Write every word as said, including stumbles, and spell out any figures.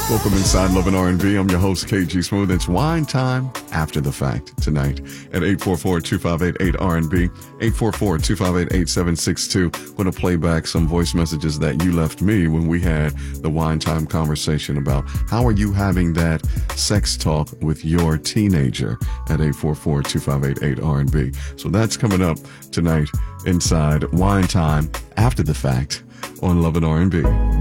Welcome inside Love and R and B. I'm your host, K G Smooth. It's wine time after the fact tonight at eight four four, two five eight, eight R and B, eight four four, two five eight, eight seven six two. I'm going to play back some voice messages that you left me when we had the wine time conversation about how are you having that sex talk with your teenager at eight four four, two five eight, eight R and B. So that's coming up tonight inside Wine Time after the fact on Love and R and B.